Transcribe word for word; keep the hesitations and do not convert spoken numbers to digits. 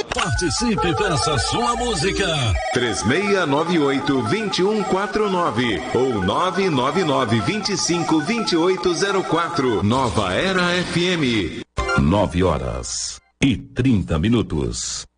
Participe, peça sua música. três seis nove oito, dois um quatro nove ou nove nove nove, vinte e cinco, vinte e oito zero quatro. Nova Era F M. Nove horas e trinta minutos.